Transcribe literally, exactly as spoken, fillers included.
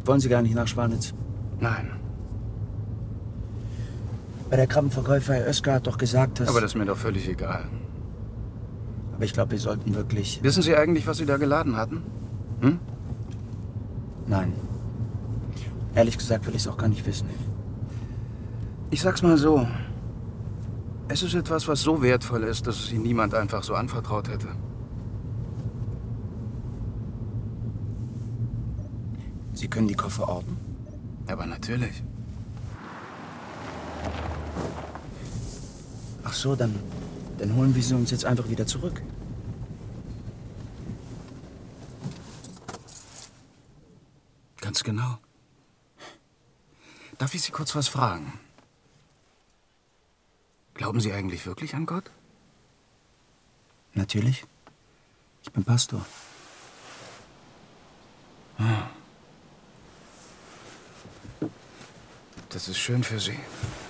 Wollen Sie gar nicht nach Schwanitz? Nein. Bei der Krabbenverkäufer Herr Oeskar hat doch gesagt, dass... Aber das ist mir doch völlig egal. Aber ich glaube, wir sollten wirklich... Wissen Sie eigentlich, was Sie da geladen hatten? Hm? Nein. Ehrlich gesagt will ich es auch gar nicht wissen. Ich sag's mal so. Es ist etwas, was so wertvoll ist, dass es Ihnen niemand einfach so anvertraut hätte. Sie können die Koffer orten? Aber natürlich. Ach so, dann, dann holen wir sie uns jetzt einfach wieder zurück. Ganz genau. Darf ich Sie kurz was fragen? Glauben Sie eigentlich wirklich an Gott? Natürlich. Ich bin Pastor. Das ist schön für Sie.